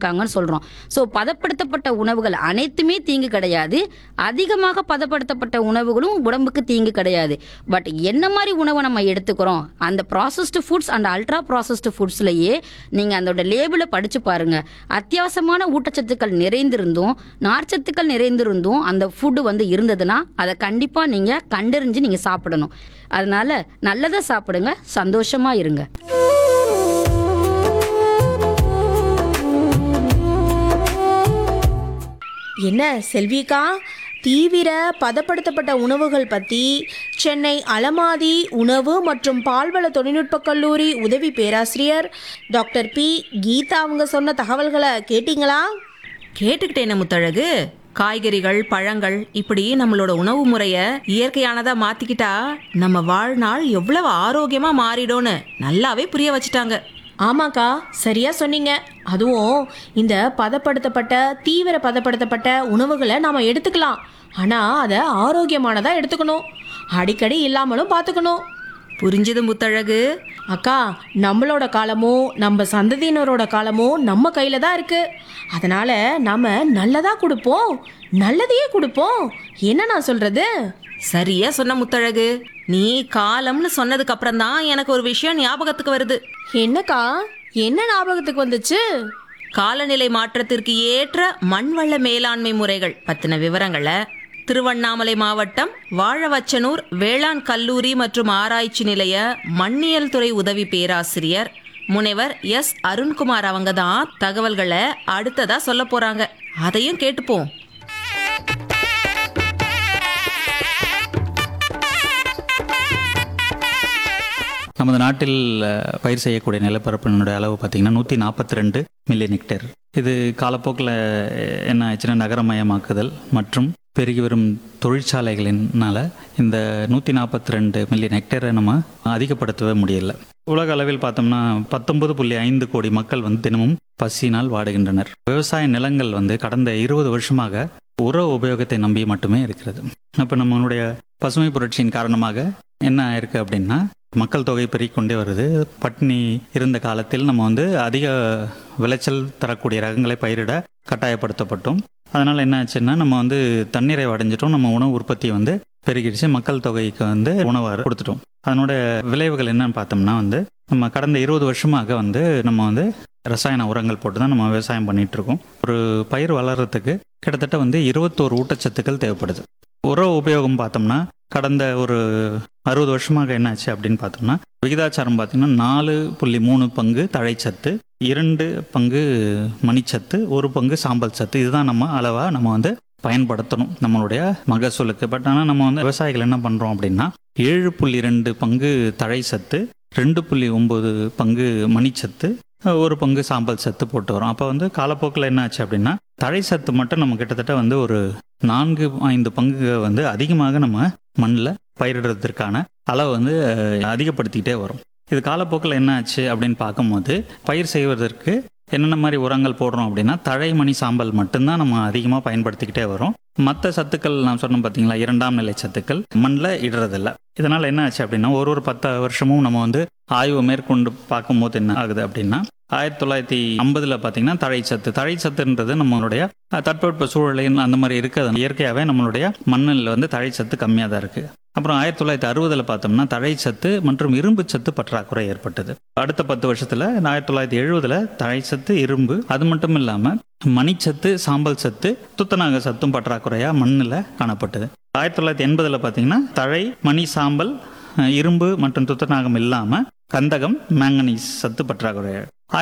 இருக்காங்கன்னு சொல்கிறோம். ஸோ பதப்படுத்தப்பட்ட உணவுகள் அனைத்துமே தீங்கு கிடையாது. அதிகமாக பதப்படுத்தப்பட்ட உணவுகளும் உடம்புக்கு தீங்கு கிடையாது. பட் என்ன மாதிரி உணவை நம்ம எடுத்துக்கிறோம், அந்த processed foods and ultra processed ஃபுட்ஸ்லேயே நீங்கள் அதோட லேபிளை படித்து பாருங்கள். அத்தியாவசியமான ஊட்டச்சத்துக்கள் நிறைந்திருந்தும் நார்ச்சத்துக்கள் நிறைந்திருந்தும் அந்த ஃபுட்டு வந்து இருந்ததுன்னா அதை கண்டிப்பாக நீங்கள் கண்டறிஞ்சு நீங்கள் சாப்பிடணும். அதனால நல்லதை சாப்பிடுங்க, சந்தோஷமா இருங்க. என்ன செல்விக்கா, தீவிர பதப்படுத்தப்பட்ட உணவுகள் பற்றி சென்னை அலமாதி உணவு மற்றும் பால்வள தொழில்நுட்பக் கல்லூரி உதவி பேராசிரியர் டாக்டர் பி கீதா அவங்க சொன்ன தகவல்களை கேட்டிங்களா? கேட்டுக்கிட்டேன முத்தழகு. காய்கறிகள், பழங்கள் இப்படி நம்மளோட உணவு முறைய இயற்கையானதா மாத்திக்கிட்டா நம்ம வாழ்நாள் எவ்வளவு ஆரோக்கியமா மாறிடும்னு நல்லாவே புரிய வச்சுட்டாங்க. ஆமாக்கா, சரியா சொன்னீங்க. அதுவும் இந்த தீவிர பதப்படுத்தப்பட்ட உணவுகளை நாம் எடுத்துக்கலாம். ஆனால் அதை ஆரோக்கியமானதாக எடுத்துக்கணும், அடிக்கடி இல்லாமலும் பார்த்துக்கணும். புரிஞ்சது முத்தழகு. அக்கா, நம்மளோட காலமும் நம்ம சந்ததியினரோட காலமும் நம்ம கையில் தான் இருக்கு. அதனால நாம நல்லதாக கொடுப்போம், நல்லதையே கொடுப்போம். என்ன நான் சொல்றது? சரியா சொன்ன முத்தழகு. நீ காலம்னு சொன்னதுக்கு அப்புறம் தான் எனக்கு ஒரு விஷயம் ஞாபகத்துக்கு வருது. என்னக்கா, என்ன ஞாபகத்துக்கு வந்துச்சு? காலநிலை மாற்றத்திற்கு ஏற்ற மண்வள மேலாண்மை முறைகள் பத்தின விவரங்களை திருவண்ணாமலை மாவட்டம் வாழவச்சனூர் வேளாண் கல்லூரி மற்றும் ஆராய்ச்சி நிலைய மண்ணியல் துறை உதவி பேராசிரியர் முனைவர் எஸ் அருண்குமார் அவங்க தான் தகவல்களை அடுத்ததா சொல்ல போறாங்க. அதையும் கேட்டுப்போம். நமது நாட்டில் பயிர் செய்யக்கூடிய நிலப்பரப்பினுடைய அளவு பார்த்திங்கன்னா 142 மில்லியன் ஹெக்டேர். இது காலப்போக்கில் என்ன ஆச்சுன்னா நகரமயமாக்குதல் மற்றும் பெருகி வரும் தொழிற்சாலைகளினால இந்த 142 மில்லியன் ஹெக்டேரை நம்ம அதிகப்படுத்தவே முடியல. உலக அளவில் பார்த்தோம்னா 19.5 கோடி மக்கள் தினமும் பசியினால் வாடுகின்றனர். விவசாய நிலங்கள் கடந்த 20 வருஷமாக உர உபயோகத்தை நம்பி மட்டுமே இருக்கிறது. அப்போ நம்மளுடைய பசுமை புரட்சியின் காரணமாக என்ன ஆயிருக்கு அப்படின்னா, மக்கள் தொகை பெருகிக்கொண்டே வருது. பட்டினி இருந்த காலத்தில் நம்ம அதிக விளைச்சல் தரக்கூடிய ரகங்களை பயிரிட கட்டாயப்படுத்தப்பட்டோம். அதனால் என்ன ஆச்சுன்னா, நம்ம தண்ணீரை அடைஞ்சிட்டோம், நம்ம உணவு உற்பத்தி பெருகிடுச்சு, மக்கள் தொகைக்கு உணவை கொடுத்துட்டோம். அதனோட விளைவுகள் என்னன்னு பார்த்தோம்னா நம்ம கடந்த 20 வருஷமாக நம்ம ரசாயன உரங்கள் போட்டு தான் நம்ம விவசாயம் பண்ணிட்டு இருக்கோம். ஒரு பயிர் வளர்கிறதுக்கு கிட்டத்தட்ட 21 ஊட்டச்சத்துக்கள் தேவைப்படுது. உர உபயோகம் பார்த்தோம்னா கடந்த ஒரு 60 வருஷமாக என்னாச்சு அப்படின்னு பார்த்தோம்னா, விகிதாச்சாரம் பார்த்தீங்கன்னா 4.3 பங்கு தழைச்சத்து, 2 பங்கு மணிச்சத்து, 1 பங்கு சாம்பல் சத்து. இதுதான் நம்ம அளவாக நம்ம பயன்படுத்தணும் நம்மளுடைய மகசூலுக்கு. பட் ஆனால் நம்ம விவசாயிகள் என்ன பண்ணுறோம் அப்படின்னா 7.2 பங்கு தழைச்சத்து, 2.9 பங்கு மணிச்சத்து, 1 பங்கு சாம்பல் சத்து போட்டு வரோம். அப்போ காலப்போக்கில் என்ன ஆச்சு அப்படின்னா, தழை சத்து மட்டும் நம்ம கிட்டத்தட்ட ஒரு 4-5 பங்கு அதிகமாக நம்ம மண்ணில் பயிரிடுறதுக்கான அளவு அதிகப்படுத்திக்கிட்டே வரும். இது காலப்போக்கில் என்ன ஆச்சு அப்படின்னு பார்க்கும்போது, பயிர் செய்வதற்கு என்னென்ன மாதிரி உரங்கள் போடுறோம் அப்படின்னா, தழை மணி சாம்பல் மட்டும்தான் நம்ம அதிகமாக பயன்படுத்திக்கிட்டே வரோம். மற்ற சத்துக்கள் நான் சொன்னோம் பார்த்தீங்களா, 2ஆம் நிலை சத்துக்கள் மண்ணில் இடுறதில்ல. இதனால் என்ன ஆச்சு அப்படின்னா, ஒரு 10 வருஷமும் நம்ம ஆய்வு மேற்கொண்டு பார்க்கும்போது என்ன ஆகுது அப்படின்னா, 1950 பார்த்தீங்கன்னா தழைச்சத்துன்றது நம்மளுடைய தட்பவெட்ப சூழலில் அந்த மாதிரி இருக்கிறது இயற்கையாகவே நம்மளுடைய மண்ணில் தழைச்சத்து கம்மியாக தான் இருக்குது. அப்புறம் 1960 பார்த்தோம்னா தழைச்சத்து மற்றும் இரும்பு சத்து பற்றாக்குறை ஏற்பட்டது. அடுத்த 10 வருஷத்தில் 1970 தழைச்சத்து, இரும்பு, அது மட்டும் இல்லாமல் மணிச்சத்து, சாம்பல் சத்து, துத்தநாக சத்தும் பற்றாக்குறையாக மண்ணில் காணப்பட்டது. 1980 பார்த்தீங்கன்னா தழை, மணி, சாம்பல், இரும்பு மற்றும் துத்தநாகம் இல்லாமல் கந்தகம், மேங்கனீஸ் சத்து பற்றாக்குறை.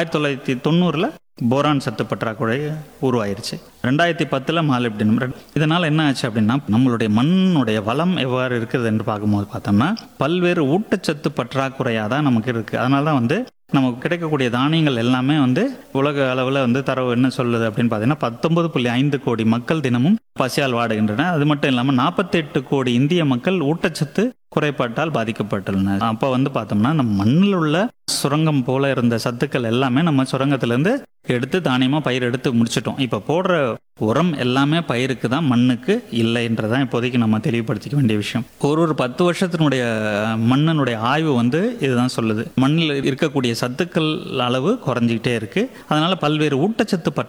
1990 போரான் சத்து பற்றாக்குறை உருவாயிருச்சு. 2010 மாலிப்டினம். இதனால் என்ன ஆச்சு அப்படின்னா, நம்மளுடைய மண்ணுடைய வளம் எவ்வாறு இருக்குது என்று பார்க்கும்போது பார்த்தோம்னா பல்வேறு ஊட்டச்சத்து பற்றாக்குறையாக தான் நமக்கு இருக்குது. அதனால தான் நமக்கு கிடைக்கக்கூடிய தானியங்கள் எல்லாமே உலக அளவில் தரவு என்ன சொல்லுது அப்படின்னு பார்த்தீங்கன்னா 19.5 கோடி மக்கள் தினமும் பசியால் வாடுகின்றன. அது மட்டும் இல்லாமல் 48 கோடி இந்திய மக்கள் ஊட்டச்சத்து குறைபாட்டால் பாதிக்கப்பட்டுள்ளனர். அப்போ பார்த்தோம்னா நம்ம மண்ணில் உள்ள சுரங்கம் போல இருந்த சத்துக்கள் எல்லாமே நம்ம சுரங்கத்திலேருந்து எடுத்து தானியமாக பயிர் எடுத்து முடிச்சிட்டோம். இப்போ போடுற உரம் எல்லாமே பயிருக்கு தான், மண்ணுக்கு இல்லைன்றதான் இப்போதைக்கு நம்ம தெளிவுபடுத்திக்க வேண்டிய விஷயம். ஒரு 10 வருஷத்தினுடைய மண்ணினுடைய ஆய்வு இதுதான் சொல்லுது. மண்ணில் இருக்கக்கூடிய சத்துக்கள் அளவு குறைஞ்சிக்கிட்டே இருக்கு. அதனால பல்வேறு ஊட்டச்சத்து